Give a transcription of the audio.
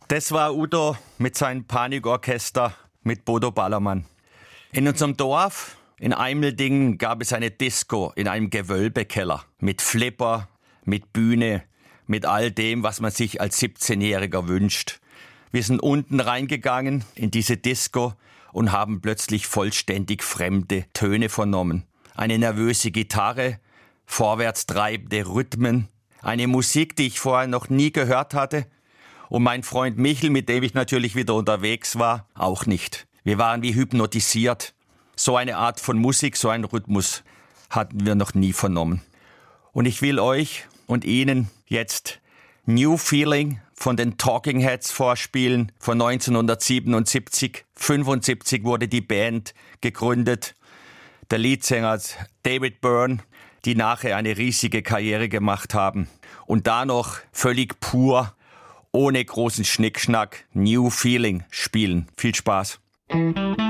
Das war Udo mit seinem Panikorchester mit Bodo Ballermann. In unserem Dorf, in Eimeldingen, gab es eine Disco in einem Gewölbekeller. Mit Flipper, mit Bühne, mit all dem, was man sich als 17-Jähriger wünscht. Wir sind unten reingegangen in diese Disco und haben plötzlich vollständig fremde Töne vernommen. Eine nervöse Gitarre, vorwärts treibende Rhythmen, eine Musik, die ich vorher noch nie gehört hatte. Und mein Freund Michel, mit dem ich natürlich wieder unterwegs war, auch nicht. Wir waren wie hypnotisiert. So eine Art von Musik, so einen Rhythmus hatten wir noch nie vernommen. Und ich will euch und Ihnen jetzt New Feeling von den Talking Heads vorspielen, von 1977. 1975 wurde die Band gegründet. Der Leadsänger David Byrne, die nachher eine riesige Karriere gemacht haben. Und da noch völlig pur, ohne großen Schnickschnack, New Feeling spielen. Viel Spaß.